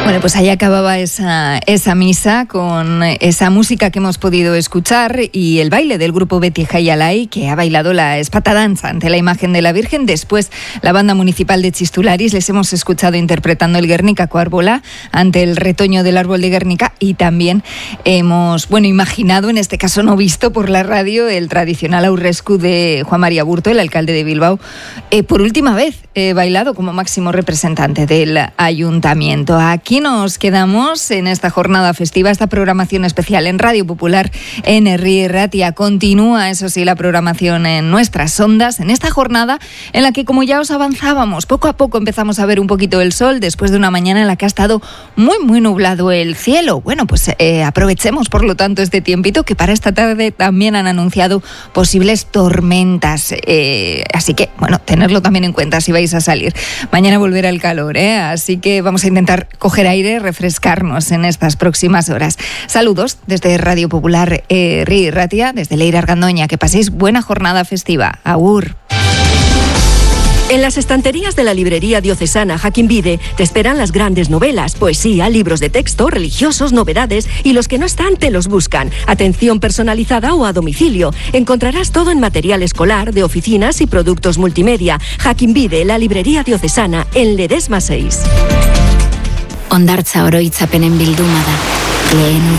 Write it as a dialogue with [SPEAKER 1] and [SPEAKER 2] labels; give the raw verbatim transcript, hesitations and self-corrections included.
[SPEAKER 1] Bueno, pues ahí acababa esa, esa misa con esa música que hemos podido escuchar y el baile del grupo Beti Jaialai, que ha bailado la espata danza ante la imagen de la Virgen. Después, la banda municipal de Chistularis, les hemos escuchado interpretando el Guernica Coarbola ante el retoño del árbol de Guernica, y también hemos, bueno, imaginado, en este caso no visto por la radio, el tradicional aurrescu de Juan María Burto, el alcalde de Bilbao, eh, por última vez eh, bailado como máximo representante del ayuntamiento. Aquí nos quedamos en esta jornada festiva, esta programación especial en Radio Popular, en Herri Ratia. Continúa, eso sí, la programación en nuestras ondas, en esta jornada en la que, como ya os avanzábamos, poco a poco empezamos a ver un poquito el sol después de una mañana en la que ha estado muy, muy nublado el cielo. Bueno, pues eh, aprovechemos, por lo tanto, este tiempito, que para esta tarde también han anunciado posibles tormentas. Eh, así que, bueno, tenerlo también en cuenta si vais a salir. Mañana volverá el calor, ¿eh? Así que vamos a intentar coger aire, refrescarnos en estas próximas horas. Saludos desde Radio Popular Herri Ratia, desde Leire Argandoña. Que paséis buena jornada festiva. Agur.
[SPEAKER 2] En las estanterías de la librería diocesana Jaquín Vide te esperan las grandes novelas, poesía, libros de texto, religiosos, novedades, y los que no están te los buscan. Atención personalizada o a domicilio. Encontrarás todo en material escolar, de oficinas y productos multimedia. Jaquín Vide, la librería diocesana, en Ledesma seis.
[SPEAKER 3] Hondartza oroitzapenen bilduma da. Lehen